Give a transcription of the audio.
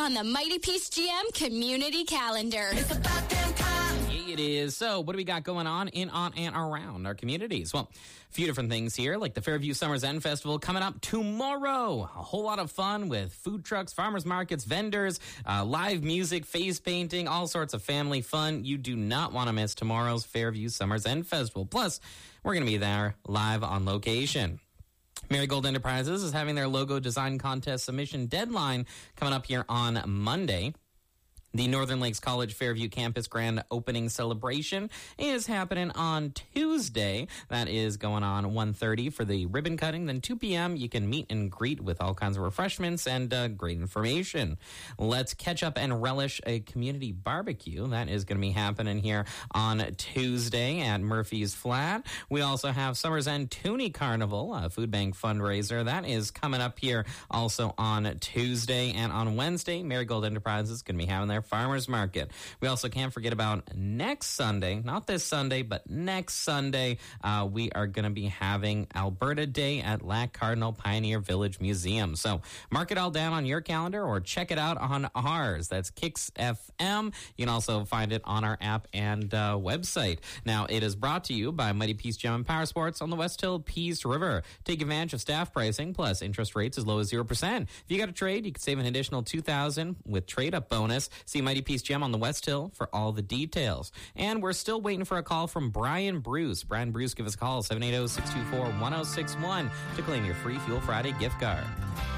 on the Mighty Peace GM community calendar. It's about damn time. It is. So what do we got going on in, on, and around our communities? Well, a few different things here, like the Fairview Summer's End Festival coming up tomorrow. A whole lot of fun with food trucks, farmers markets, vendors, live music, face painting, all sorts of family fun. You do not want to miss tomorrow's Fairview Summer's End Festival. Plus, we're going to be there live on location. Marigold Enterprises is having their logo design contest submission deadline coming up here on Monday. The Northern Lakes College Fairview Campus Grand Opening Celebration is happening on Tuesday. That is going on 1:30 for the ribbon cutting. Then 2 p.m. you can meet and greet with all kinds of refreshments and great information. Let's catch up and relish a community barbecue. That is going to be happening here on Tuesday at Murphy's Flat. We also have Summer's End Toonie Carnival, a food bank fundraiser. That is coming up here also on Tuesday. And on Wednesday, Marigold Enterprises is going to be having their farmers market. We also can't forget about next Sunday, not this Sunday, but next Sunday, we are going to be having Alberta Day at Lac Cardinal Pioneer Village Museum. So mark it all down on your calendar or check it out on ours. That's Kicks FM. You can also find it on our app and website. Now, it is brought to you by Mighty Peace Gem and Power Sports on the West Hill Peace River. Take advantage of staff pricing plus interest rates as low as 0%. If you got a trade, you can save an additional $2,000 with trade-up bonus. See Mighty Peace Gem on the West Hill for all the details. And we're still waiting for a call from Brian Bruce. Brian Bruce, give us a call, 780-624-1061 to claim your free Fuel Friday gift card.